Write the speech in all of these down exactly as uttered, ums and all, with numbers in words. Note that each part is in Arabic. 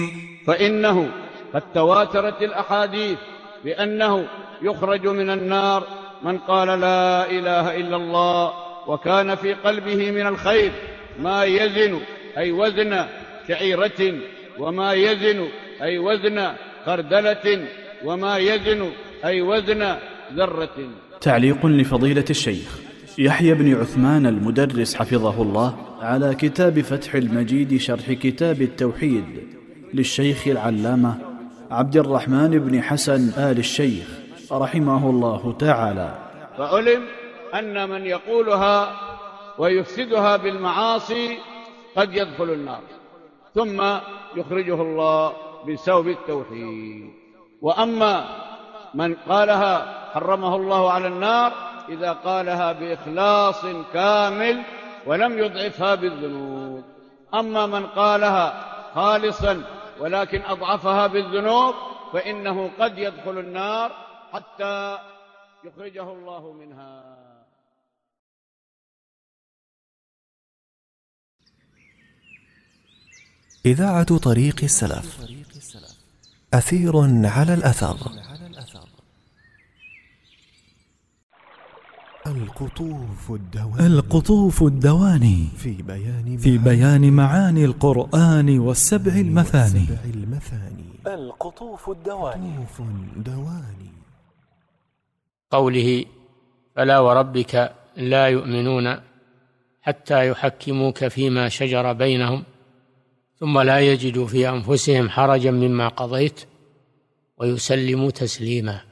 فإنه قد تواترت الأحاديث بأنه يخرج من النار من قال لا إله إلا الله وكان في قلبه من الخير ما يزن أي وزن شعيرة، وما يزن أي وزن خردلة، وما يزن أي وزن ذرة. تعليق لفضيلة الشيخ يحيى بن عثمان المدرس حفظه الله على كتاب فتح المجيد شرح كتاب التوحيد للشيخ العلامة عبد الرحمن بن حسن آل الشيخ رحمه الله تعالى. فعلم أن من يقولها ويفسدها بالمعاصي قد يدخل النار ثم يخرجه الله بسبب التوحيد. وأما من قالها حرمه الله على النار إذا قالها بإخلاص كامل ولم يضعفها بالذنوب. أما من قالها خالصا ولكن أضعفها بالذنوب فإنه قد يدخل النار حتى يخرجه الله منها. إذاعة طريق السلف، أثير على الأثر. القطوف الدواني, القطوف الدواني في بيان, في بيان معاني القرآن والسبع المثاني. القطوف الدواني. قوله فلا وربك لا يؤمنون حتى يحكموك فيما شجر بينهم ثم لا يجدوا في أنفسهم حرجا مما قضيت ويسلموا تسليما.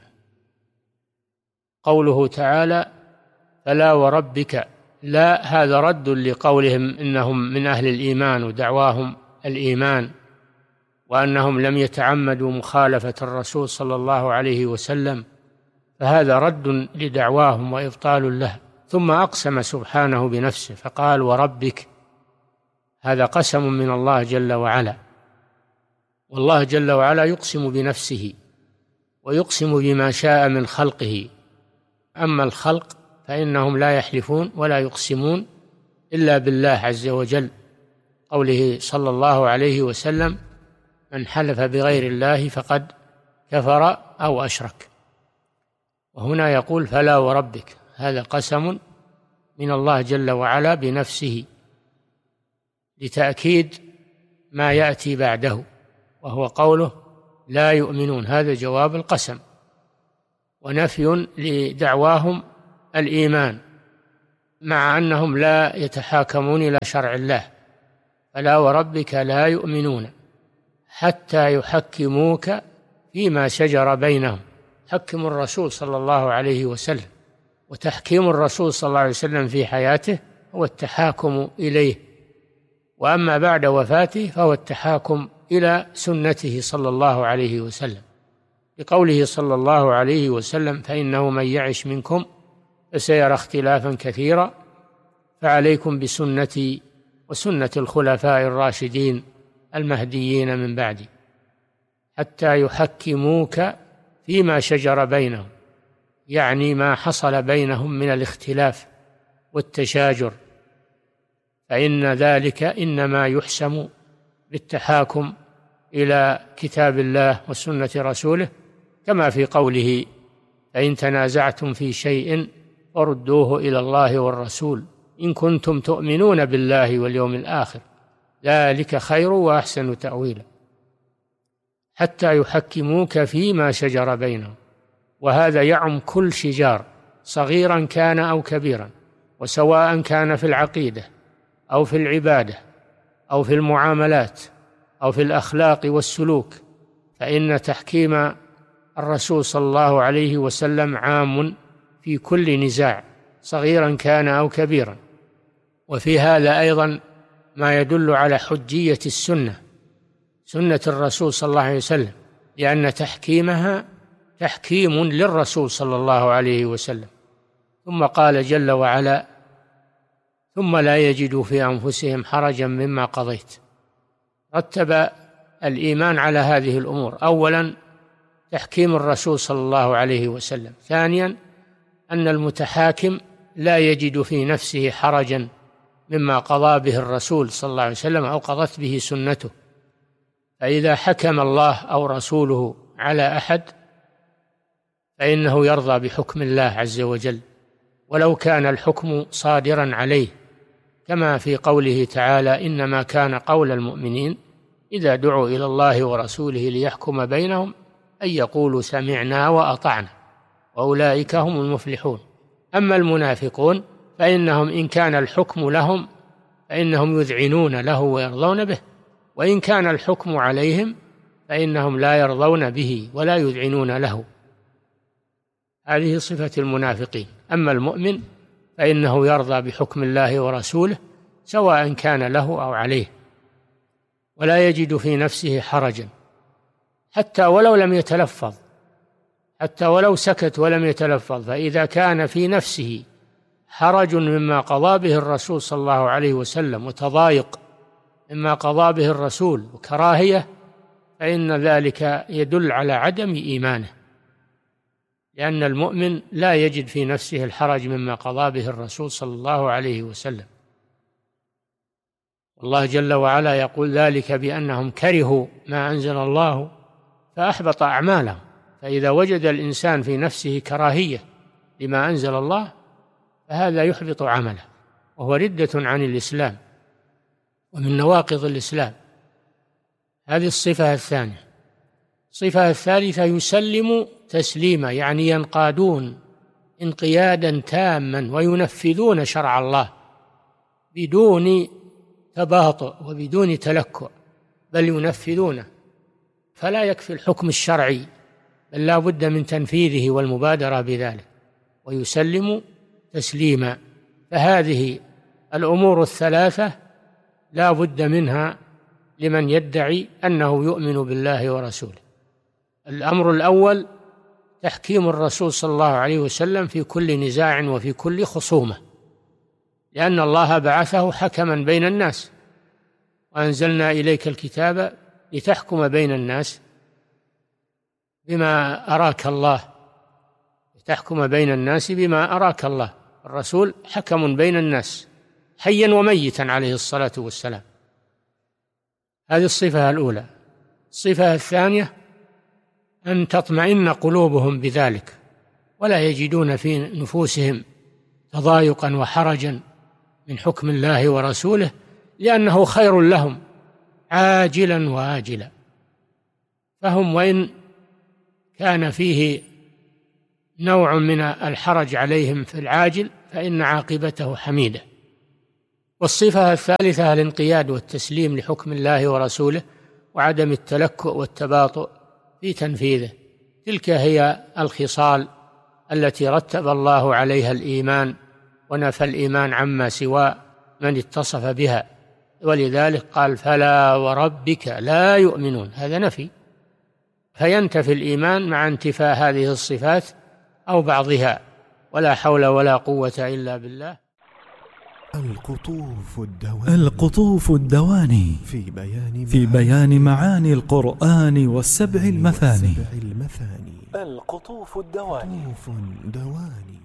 قوله تعالى فلا وربك لا، هذا رد لقولهم إنهم من أهل الإيمان ودعواهم الإيمان وأنهم لم يتعمدوا مخالفة الرسول صلى الله عليه وسلم، فهذا رد لدعواهم وإبطال له. ثم أقسم سبحانه بنفسه فقال وربك، هذا قسم من الله جل وعلا، والله جل وعلا يقسم بنفسه ويقسم بما شاء من خلقه. أما الخلق فإنهم لا يحلفون ولا يقسمون إلا بالله عز وجل. قوله صلى الله عليه وسلم من حلف بغير الله فقد كفر أو أشرك. وهنا يقول فلا وربك، هذا قسم من الله جل وعلا بنفسه لتأكيد ما يأتي بعده، وهو قوله لا يؤمنون، هذا جواب القسم ونفي لدعواهم الإيمان مع أنهم لا يتحاكمون إلى شرع الله. فلا وربك لا يؤمنون حتى يحكموك فيما شجر بينهم. حكم الرسول صلى الله عليه وسلم، وتحكيم الرسول صلى الله عليه وسلم في حياته هو التحاكم إليه، وأما بعد وفاته فهو التحاكم إلى سنته صلى الله عليه وسلم، بقوله صلى الله عليه وسلم فإنه من يعش منكم فسيرى اختلافا كثيرا فعليكم بسنتي وسنة الخلفاء الراشدين المهديين من بعدي حتى يحكموك فيما شجر بينهم، يعني ما حصل بينهم من الاختلاف والتشاجر، فإن ذلك إنما يحسم بالتحاكم إلى كتاب الله وسنة رسوله، كما في قوله فإن تنازعتم في شيء فردوه إلى الله والرسول إن كنتم تؤمنون بالله واليوم الآخر ذلك خير وأحسن تأويلا. حتى يحكموك فيما شجر بينهم، وهذا يعم كل شجار صغيرا كان أو كبيرا، وسواء كان في العقيدة أو في العبادة أو في المعاملات أو في الأخلاق والسلوك، فإن تحكيم الرسول صلى الله عليه وسلم عام في كل نزاع صغيرا كان أو كبيرا. وفي هذا أيضا ما يدل على حجية السنة، سنة الرسول صلى الله عليه وسلم، لأن تحكيمها تحكيم للرسول صلى الله عليه وسلم. ثم قال جل وعلا ثم لا يجدوا في أنفسهم حرجا مما قضيت. رتب الإيمان على هذه الأمور: أولا تحكيم الرسول صلى الله عليه وسلم، ثانيا أن المتحاكم لا يجد في نفسه حرجا مما قضى به الرسول صلى الله عليه وسلم أو قضت به سنته، فإذا حكم الله أو رسوله على أحد فإنه يرضى بحكم الله عز وجل ولو كان الحكم صادرا عليه، كما في قوله تعالى: إنما كان قول المؤمنين إذا دعوا إلى الله ورسوله ليحكم بينهم أن يقولوا سمعنا وأطعنا وأولئك هم المفلحون. أما المنافقون فإنهم إن كان الحكم لهم فإنهم يذعنون له ويرضون به، وإن كان الحكم عليهم فإنهم لا يرضون به ولا يذعنون له. هذه صفة المنافقين. أما المؤمن فإنه يرضى بحكم الله ورسوله سواء كان له أو عليه، ولا يجد في نفسه حرجا حتى ولو لم يتلفظ، حتى ولو سكت ولم يتلفظ، فإذا كان في نفسه حرج مما قضى به الرسول صلى الله عليه وسلم وتضايق مما قضى به الرسول وكراهية، فإن ذلك يدل على عدم إيمانه، لأن المؤمن لا يجد في نفسه الحرج مما قضى به الرسول صلى الله عليه وسلم. الله جل وعلا يقول: ذلك بأنهم كرهوا ما أنزل الله فأحبط أعمالهم. فإذا وجد الإنسان في نفسه كراهية لما أنزل الله فهذا يحبط عمله، وهو ردة عن الإسلام ومن نواقض الإسلام. هذه الصفة الثانية. الصفة الثالثة: يسلم تسليما، يعني ينقادون انقيادا تاما وينفذون شرع الله بدون تباطؤ وبدون تلكؤ، بل ينفذونه، فلا يكفي الحكم الشرعي بل لا بد من تنفيذه والمبادرة بذلك، ويسلم تسليما. فهذه الأمور الثلاثة لا بد منها لمن يدعي أنه يؤمن بالله ورسوله. الأمر الأول: تحكيم الرسول صلى الله عليه وسلم في كل نزاع وفي كل خصومة، لأن الله بعثه حكما بين الناس، وأنزلنا إليك الكتاب لتحكم بين الناس بما أراك الله، لتحكم بين الناس بما أراك الله. الرسول حكم بين الناس حيا وميتا عليه الصلاة والسلام. هذه الصفة الأولى. الصفة الثانية: أن تطمئن قلوبهم بذلك ولا يجدون في نفوسهم تضايقا وحرجا من حكم الله ورسوله، لأنه خير لهم عاجلا وآجلا. فهم وإن كان فيه نوع من الحرج عليهم في العاجل فإن عاقبته حميدة. والصفة الثالثة: الانقياد والتسليم لحكم الله ورسوله وعدم التلكؤ والتباطؤ في تنفيذه. تلك هي الخصال التي رتب الله عليها الإيمان ونفى الإيمان عما سوى من اتصف بها، ولذلك قال: فلا وربك لا يؤمنون. هذا نفي، فينتفي الإيمان مع انتفاء هذه الصفات أو بعضها، ولا حول ولا قوة إلا بالله. القطوف الدواني, القطوف الدواني في بيان, في بيان معاني القرآن والسبع المثاني. المثاني. القطوف الدواني, دواني.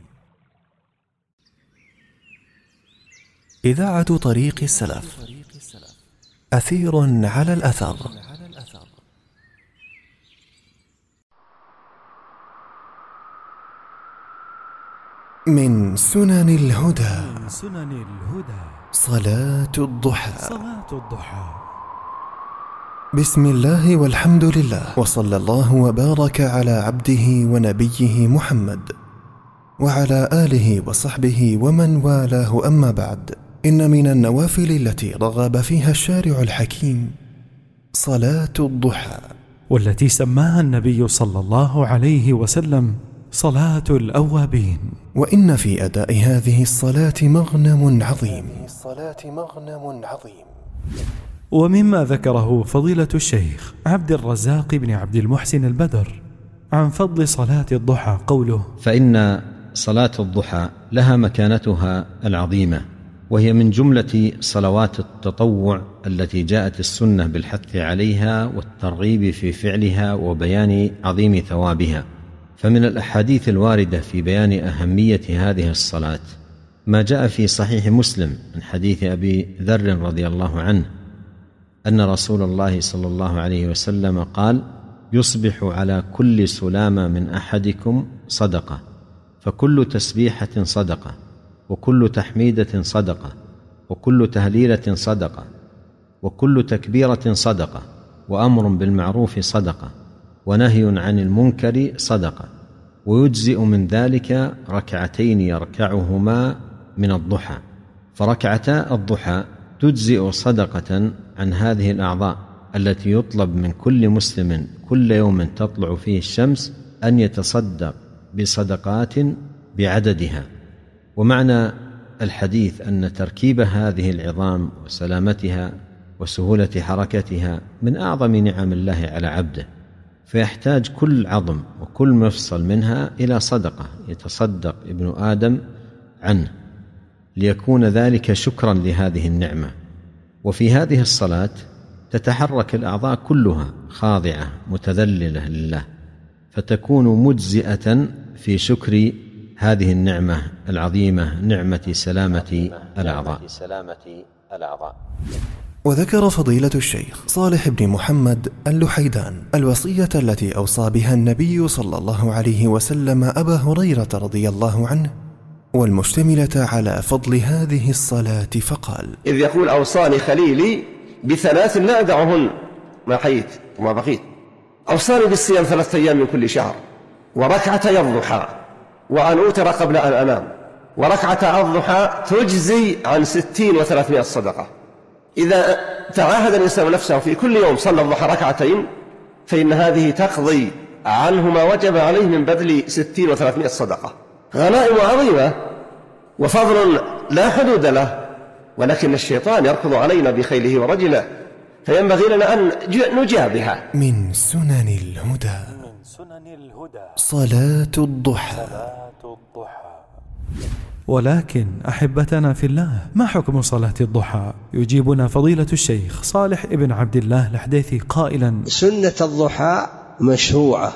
إذاعة طريق السلف، أثير على الأثر. من سنن الهدى سنن الهدى صلاة الضحى. صلاة الضحى. بسم الله والحمد لله، وصلى الله وبارك على عبده ونبيه محمد وعلى آله وصحبه ومن والاه، أما بعد. إن من النوافل التي رغب فيها الشارع الحكيم صلاة الضحى، والتي سماها النبي صلى الله عليه وسلم صلاة الأوابين. وإن في أداء هذه الصلاة مغنم عظيم. ومما ذكره فضيلة الشيخ عبد الرزاق بن عبد المحسن البدر عن فضل صلاة الضحى قوله: فإن صلاة الضحى لها مكانتها العظيمة، وهي من جملة صلوات التطوع التي جاءت السنة بالحث عليها والترغيب في فعلها وبيان عظيم ثوابها. فمن الأحاديث الواردة في بيان أهمية هذه الصلاة ما جاء في صحيح مسلم من حديث أبي ذر رضي الله عنه أن رسول الله صلى الله عليه وسلم قال: يصبح على كل سلامة من أحدكم صدقة، فكل تسبيحة صدقة، وكل تحميدة صدقة، وكل تهليلة صدقة، وكل تكبيرة صدقة، وأمر بالمعروف صدقة، ونهي عن المنكر صدقة، ويجزئ من ذلك ركعتين يركعهما من الضحى، فركعتا الضحى تجزئ صدقة عن هذه الأعضاء التي يطلب من كل مسلم كل يوم تطلع فيه الشمس أن يتصدق بصدقات بعددها. ومعنى الحديث أن تركيب هذه العظام وسلامتها وسهولة حركتها من أعظم نعم الله على عبده، فيحتاج كل عظم وكل مفصل منها إلى صدقة يتصدق ابن آدم عنه، ليكون ذلك شكرا لهذه النعمة. وفي هذه الصلاة تتحرك الأعضاء كلها خاضعة متذللة لله، فتكون مجزئة في شكر هذه النعمة العظيمة، نعمة سلامة الأعضاء. وذكر فضيلة الشيخ صالح بن محمد اللحيدان الوصية التي أوصى بها النبي صلى الله عليه وسلم أبا هريرة رضي الله عنه، والمشتملة على فضل هذه الصلاة، فقال: إذ يقول: أوصاني خليلي بثلاث لا أدعهن ما حييت وما بقيت. أوصاني بالصيام ثلاثة أيام من كل شهر، وركعتي الضحى، وأن أوتر قبل أن أنام، وركعة الضحى تجزي عن ستين وثلاثمائة صدقة. إذا تعاهد الإنسان نفسه في كل يوم صلى الضحى ركعتين، فإن هذه تقضي عنه ما وجب عليه من بذل ستين وثلاثمائة صدقة. غنائم عظيمة وفضل لا حدود له، ولكن الشيطان يركض علينا بخيله ورجله، فينبغي لنا أن نجابها. من سنن الهدى صلاة الضحى. ولكن أحبتنا في الله، ما حكم صلاة الضحى؟ يجيبنا فضيلة الشيخ صالح ابن عبد الله الحديثي قائلا: سنة الضحى مشروعة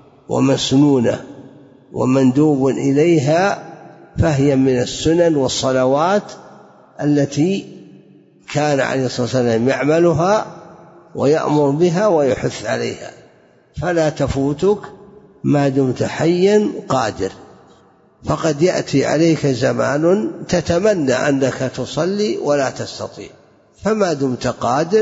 ومسنونة ومندوب إليها، فهي من السنن والصلوات التي كان عليه الصلاة والسلام يعملها ويأمر بها ويحث عليها، فلا تفوتك ما دمت حيا قادر، فقد يأتي عليك زمان تتمنى أنك تصلي ولا تستطيع، فما دمت قادر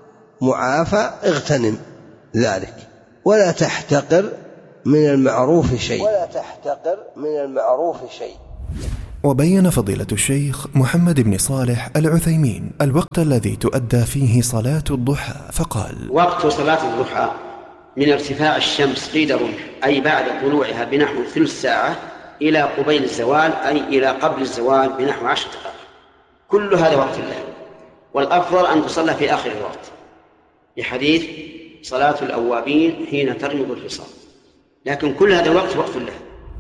معافى اغتنم ذلك، ولا تحتقر من المعروف شيء ولا تحتقر من المعروف شيء. وبين فضيلة الشيخ محمد بن صالح العثيمين الوقت الذي تؤدى فيه صلاة الضحى، فقال: وقت صلاة الضحى من ارتفاع الشمس قيد الرمح، أي بعد طلوعها بنحو ثلث ساعة، إلى قبيل الزوال، أي إلى قبل الزوال بنحو عشر دقائق، كل هذا وقت الله. والأفضل أن تصلى في آخر الوقت، لحديث صلاة الأوابين حين ترمض الفصال، لكن كل هذا الوقت وقت الله.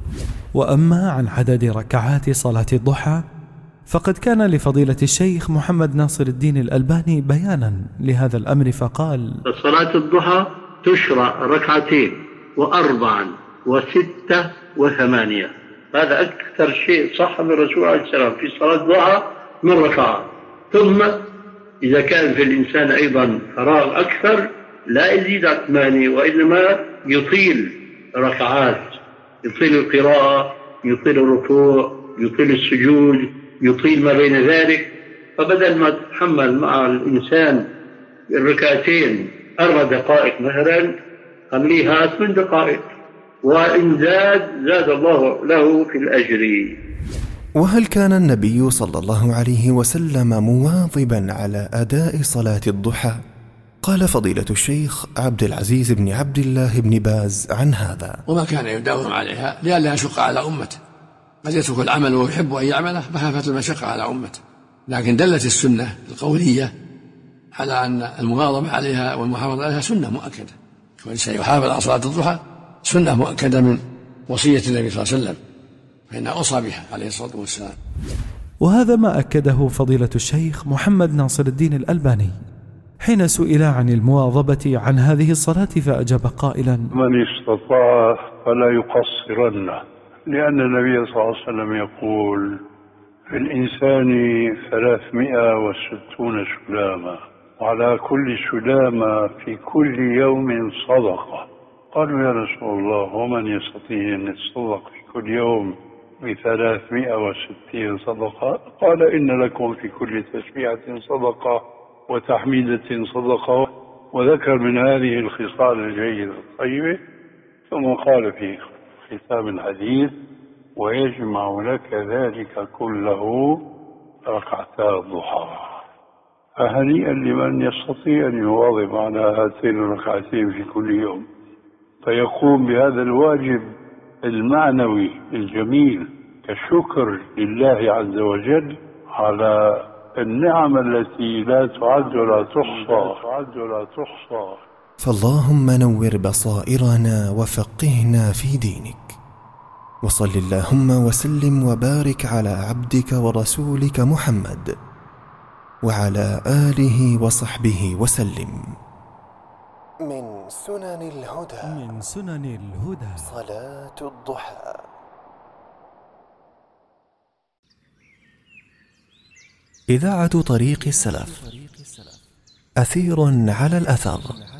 وأما عن عدد ركعات صلاة الضحى، فقد كان لفضيلة الشيخ محمد ناصر الدين الألباني بيانا لهذا الأمر، فقال: صلاة الضحى تشرع ركعتين وأربعا وستة وثمانية، هذا أكثر شيء صح من الرسول عليه السلام في صلاة الضحى من ركعات. ثم إذا كان في الإنسان أيضا فراغ أكثر لا يزيد عن ثمانية، وإنما يطيل ركعات، يطيل القراءة، يطيل الركوع، يطيل السجود، يطيل ما بين ذلك. فبدل ما تتحمل مع الإنسان الركعتين أربع دقائق مثلا، خليها ثمان دقائق، وإن زاد زاد الله له في الأجر. وهل كان النبي صلى الله عليه وسلم مواظبا على أداء صلاة الضحى؟ قال فضيلة الشيخ عبد العزيز بن عبد الله بن باز عن هذا: وما كان يداوم عليها لئلا يشق على أمته، قد يترك العمل ويحب أن يعمله مخافة المشقة على أمته، لكن دلت السنة القولية على أن المواظبة عليها والمحافظة عليها سنة مؤكدة، والإنسان يحافظ على صلاة الضحى سنة مؤكدة من وصية النبي صلى الله عليه وسلم، فإنها أوصى بها عليه الصلاة والسلام. وهذا ما أكده فضيلة الشيخ محمد ناصر الدين الألباني حين سئل عن المواظبة عن هذه الصلاة، فأجاب قائلا: من استطاع فلا يقصرن، لأن النبي صلى الله عليه وسلم يقول: في الإنسان ثلاثمائة وستون سلامة، وعلى كل سلامة في كل يوم صدقة. قالوا يا رسول الله ومن يستطيع أن يتصدق في كل يوم بثلاثمائة وستين صدقة؟ قال إن لكم في كل تسبيحة صدقة وتحميدة صدقة، وذكر من هذه الخصال الجيدة الطيبة، ثم قال في ختام الحديث ويجمع لك ذلك كله ركعتا الضحى. فهنيئا لمن يستطيع أن يواظب على هاتين الركعتين في كل يوم، فيقوم بهذا الواجب المعنوي الجميل كشكر لله عز وجل على النعم التي لا تعد ولا تحصى. فاللهم نور بصائرنا وفقهنا في دينك، وصل اللهم وسلم وبارك على عبدك ورسولك محمد وعلى آله وصحبه وسلم. من سنن الهدى من سنن الهدى صلاة الضحى. إذاعة طريق السلف، أثير على الأثر.